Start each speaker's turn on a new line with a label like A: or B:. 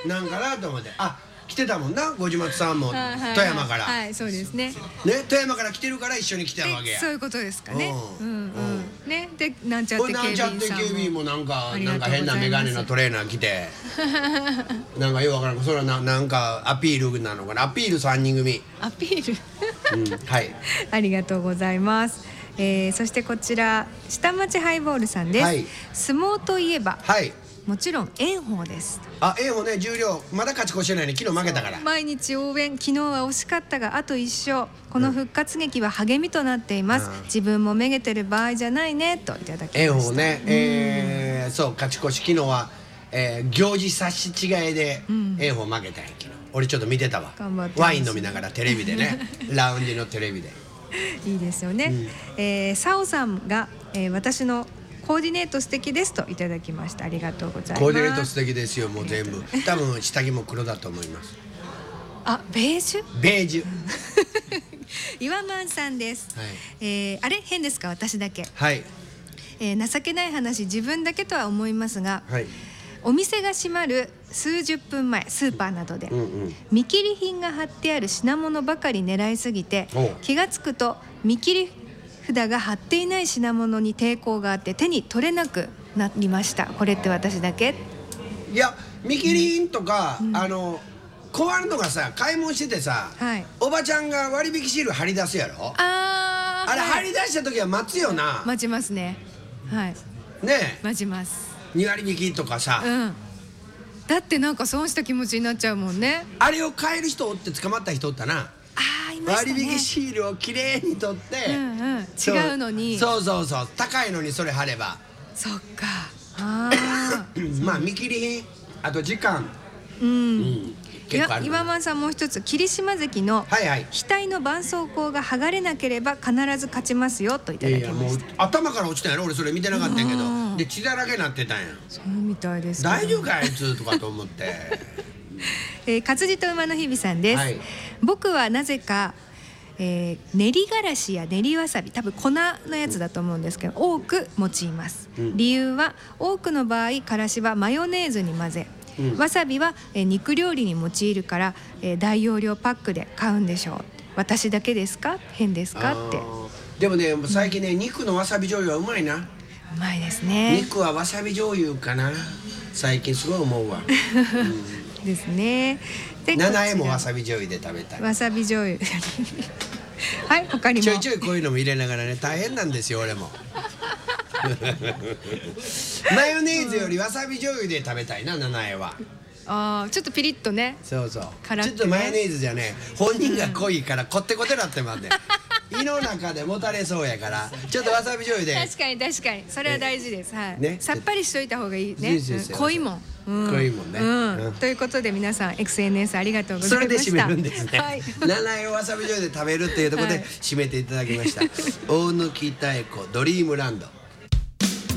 A: なんかなと思って、あ、来てたもんな、五島さんも富山から。
B: はい、そうですね。
A: ね、富山から来てるから一緒に来たわけや。
B: そういうことですかね。
A: うん
B: ね、で、なんちゃって警備員さんも。
A: なんちゃって警備員もなんか変なメガネのトレーナー来て、なんかよくわからん、それはなんかアピールなのかな、アピール3人組。
B: アピール。
A: はい。
B: ありがとうございます。そしてこちら下町ハイボールさんです。
A: はい、
B: 相撲といえば。
A: はい。
B: もちろん炎鵬です。
A: あ、炎鵬ね、重量まだ勝ち越してないね。昨日負けたから。
B: 毎日応援、昨日は惜しかったがあと1勝。この復活劇は励みとなっています。自分もめげてる場合じゃないねといただきました。
A: 炎鵬ね、そう勝ち越し、昨日は、行事差し違いで炎鵬負けたんやけど、俺ちょっと見てたわ。ワイン飲みながらテレビでねラウンジのテレビで
B: いいですよね。サオさんが、私のコーディネート素敵ですといただきました。ありがとうございます。
A: コーディネート素敵ですよ。もう全部多分下着も黒だと思います。
B: あ、ベージュ。
A: ベージュ。
B: 岩満さんです。あれ変ですか、私だけ。
A: はい。
B: 情けない話、自分だけとは思いますが、
A: はい、
B: お店が閉まる数十分前、スーパーなどで、見切り品が貼ってある品物ばかり狙いすぎて、気がつくと見切り札が貼っていない品物に抵抗があって手に取れなくなりました。これって私だけ？
A: いや、見切り品とか、困るのがさ、買い物しててさ、
B: はい、
A: おばちゃんが割引シール貼り出すやろ。あれ、貼り出した時は待つよな。
B: 待ちますね。はい。
A: ねえ、
B: 待ちます。
A: 2割引きとかさ、
B: だってなんか損した気持ちになっちゃうもんね。
A: あれを買える人おって捕まった人おったな。割引シールをきれいに取って、
B: 違うのに、
A: そう高いのにそれ貼れば。
B: そっか。
A: まあ見切り品、あと時間。
B: 岩間さん、もう一つ、霧島関の額の絆創膏が剥がれなければ必ず勝ちますよといただきました。いや、もう
A: 頭から落ちたやろ。俺それ見てなかったんやけど、で血だらけになってたんや。
B: そうみたいです。
A: 大丈夫かあいつとかと思って。
B: 活字と馬の日々さんです。僕はなぜか、練りがらしや練りわさび、多分粉のやつだと思うんですけど、多く用います。理由は、多くの場合からしはマヨネーズに混ぜ、わさびは肉料理に用いるから、大容量パックで買うんでしょう。私だけですか、変ですかって。
A: でもね、最近ね、肉のわさび醤油はうまいな。
B: うまいですね。
A: 肉はわさび醤油かな、最近すごい思うわ。
B: ですね。
A: 七重もわさび醤油で食べたい。
B: わさび醤油はい、他にも
A: ちょいちょいこういうのも入れながらね、大変なんですよ俺も。マヨネーズよりわさび醤油で食べたいな、七重は。
B: ちょっとピリッとね。
A: そうちょっとマヨネーズじゃね、本人が濃いからこってこてなってまんね。胃の中でもたれそうやから、ちょっとわさび醤油で。
B: 確かにそれは大事です。はい。さっぱりしといた方がいいね。濃いもん。
A: 濃いもんね。
B: ということで皆さん SNS ありがとうございました。
A: それで締めるんですね。七重わさび醤油で食べるっていうところで締めていただきました。大貫妙子ドリームランド。